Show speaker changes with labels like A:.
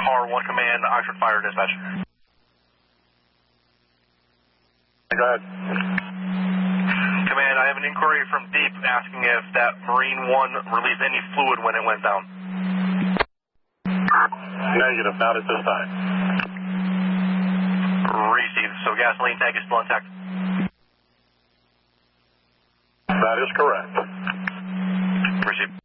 A: Tower 1 Command, Oxford Fire Dispatch.
B: Go ahead.
A: Command, I have an inquiry from Deep asking if that Marine 1 released any fluid when it went down.
B: Negative, not at this time.
A: Received. So gasoline tank is still intact?
B: That is correct.
A: Received.